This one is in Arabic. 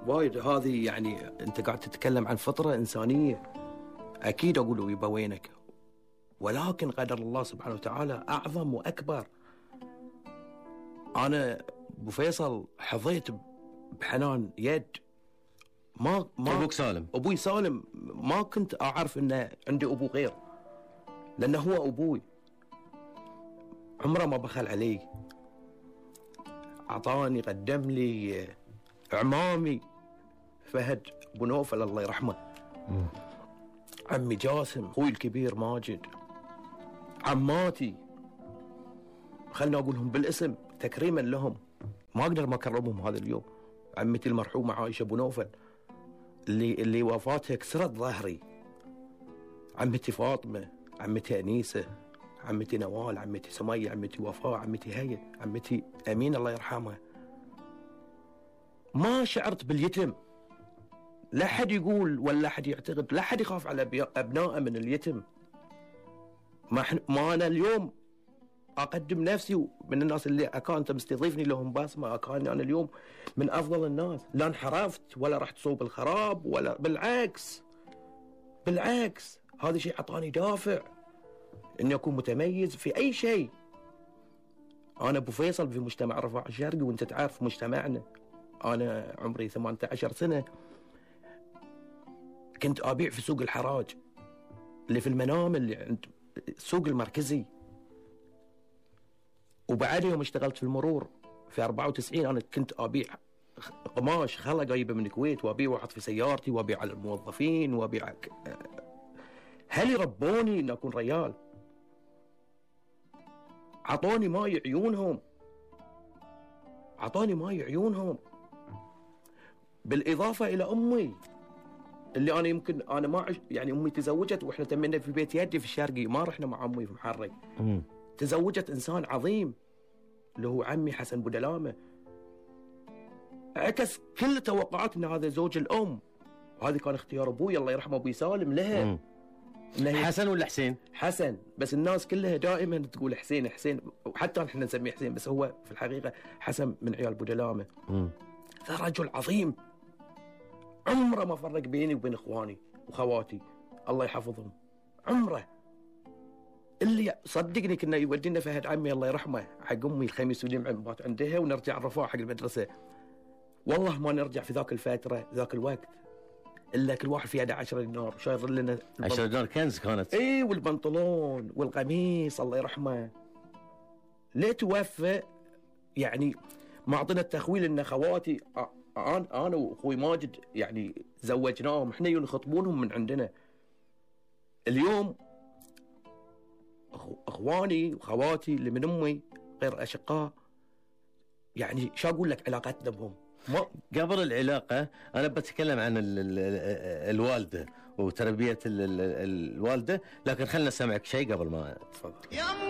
وايد. هذه يعني انت قاعد تتكلم عن فطره انسانيه، اكيد اقول يبا وينك، ولكن قدر الله سبحانه وتعالى اعظم واكبر. انا ابو فيصل حظيت بحنان يد. ما ابوك سالم؟ ابوي سالم، ما كنت اعرف انه عندي ابو غير، لانه هو ابوي، عمره ما بخل علي، اعطاني قدم لي عمامي فهد ابو نوفل الله يرحمه، عمي جاسم، اخوي الكبير ماجد، عماتي خلنا اقولهم بالاسم تكريما لهم، ما اقدر ما اكرمهم هذا اليوم. عمتي المرحومه عائشه ابو نوفل اللي وفاتها كسرت ظهري، عمتي فاطمه، عمتي انيسه، عمتي نوال، عمتي سميه، عمتي وفاء، عمتي هيا، عمتي امين الله يرحمها. ما شعرت باليتم، لا حد يقول ولا حد يعتقد، لا حد يخاف على ابنائه من اليتم. ما انا اليوم اقدم نفسي من الناس اللي انت مستضيفني لهم بصمه، انا اليوم من افضل الناس، لا انحرفت ولا رحت صوب الخراب ولا بالعكس. هذا شيء اعطاني دافع اني اكون متميز في اي شيء. انا ابو فيصل في مجتمع رفاع الشرقي، وانت تعرف مجتمعنا، انا عمري 18 سنه كنت ابيع في سوق الحراج اللي في المنام، اللي عند السوق المركزي. وبعد يوم اشتغلت في المرور في 94 انا كنت ابيع قماش خلا جايبه من الكويت، وابيع واحط في سيارتي، وابيع على الموظفين، وابيع هل ربوني ان اكون ريال، عطوني ماي عيونهم، بالاضافه الى امي اللي انا يمكن انا ما يعني امي تزوجت واحنا تمينا في بيت يدي في الشرقي، ما رحنا مع امي في محرق. تزوجت انسان عظيم اللي هو عمي حسن بودلامه، عكس كل توقعات ان هذا زوج الام. هذا كان اختيار ابوي الله يرحمه ابوي سالم لها. حسن ولا حسين؟ حسن، بس الناس كلها دائما تقول حسين، وحتى احنا نسميه حسين، بس هو في الحقيقه حسن من عيال بودلامه. ذا رجل عظيم، عمره ما فرق بيني وبين اخواني وخواتي الله يحفظهم، عمره. اللي صدقني كنا يودينا فهد عمي الله يرحمه حق امي الخميس والجمعه نبات عندها ونرجع الرفاع حق المدرسه. والله ما نرجع في ذاك الفتره ذاك الوقت الا كل واحد في يده 10 دينار وشاير لنا 10 دينار كنز كانت. اي، والبنطلون والقميص الله يرحمه. ليه توفى يعني معطينا التخويل ان خواتي انا واخوي ماجد يعني زوجناهم احنا يخطبونهم من عندنا. اليوم اخواني وخواتي اللي من امي غير اشقاء، يعني شو اقول لك علاقتنا بهم. قبل العلاقه انا بتكلم عن الوالده وتربيه الوالده، لكن خلنا نسمعك شيء قبل ما تفضل.